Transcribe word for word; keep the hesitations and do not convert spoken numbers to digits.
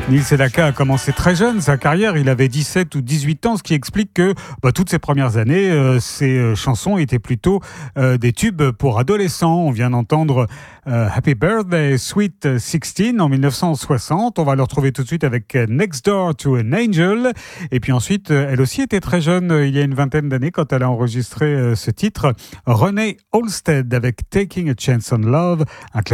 Neil Sedaka a commencé très jeune sa carrière, il avait dix-sept ou dix-huit ans, ce qui explique que bah, toutes ses premières années, euh, ses euh, chansons étaient plutôt euh, des tubes pour adolescents. On vient d'entendre euh, Happy Birthday Sweet sixteen en dix-neuf cent soixante. On va le retrouver tout de suite avec Next Door to an Angel. Et puis ensuite, elle aussi était très jeune, il y a une vingtaine d'années, quand elle a enregistré euh, ce titre. Renee Olstead avec Taking a Chance on Love, un